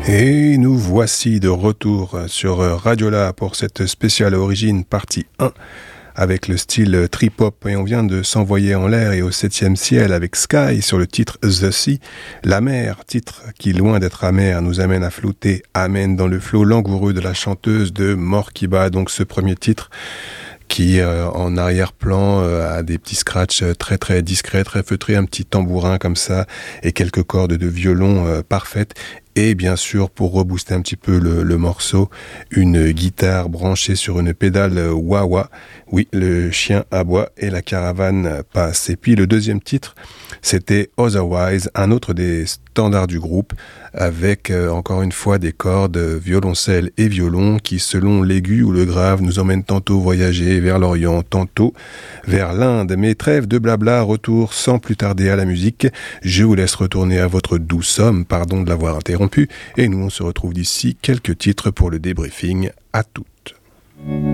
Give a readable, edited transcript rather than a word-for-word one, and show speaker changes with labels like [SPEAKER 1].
[SPEAKER 1] Et nous voici de retour sur Radiola pour cette spéciale origine partie 1 avec le style trip-hop, et on vient de s'envoyer en l'air et au 7e ciel avec Sky sur le titre The Sea, la mer, titre qui loin d'être amer nous amène à flotter, amène dans le flot langoureux de la chanteuse de Morkiba, donc ce premier titre qui en arrière-plan a des petits scratchs très très discrets, très feutrés, un petit tambourin comme ça et quelques cordes de violon parfaites. Et bien sûr, pour rebooster un petit peu le morceau, une guitare branchée sur une pédale wah-wah. Oui, le chien aboie et la caravane passe. Et puis le deuxième titre, c'était Otherwise, un autre des standards du groupe, avec encore une fois des cordes, violoncelle et violon, qui selon l'aigu ou le grave nous emmènent tantôt voyager vers l'Orient, tantôt vers l'Inde. Mais trêve de blabla, retour sans plus tarder à la musique. Je vous laisse retourner à votre doux somme, pardon de l'avoir interrompu, et nous on se retrouve d'ici quelques titres pour le débriefing. À toutes.